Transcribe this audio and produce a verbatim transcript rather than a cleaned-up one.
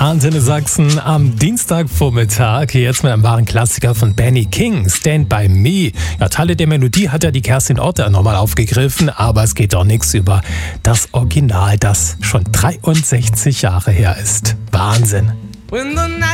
Antenne Sachsen am Dienstagvormittag. Jetzt mit einem wahren Klassiker von Benny King, Stand By Me. Ja, Teile der Melodie hat ja die Kerstin Otter nochmal aufgegriffen, aber es geht doch nichts über das Original, das schon dreiundsechzig Jahre her ist. Wahnsinn. When the night